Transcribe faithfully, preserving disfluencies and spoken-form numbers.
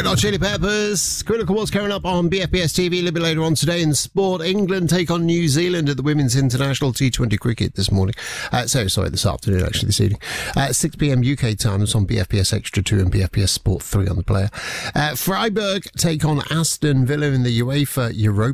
Red Hot Chili Peppers. Critical What's coming up on B F B S T V a little bit later on today in sport. England take on New Zealand at the Women's International T twenty cricket this morning. Uh, so, sorry, this afternoon, actually, this evening. Uh, six p.m. U K time. It's on B F B S Extra two and B F B S Sport three on the player. Uh, Freiburg take on Aston Villa in the UEFA Europa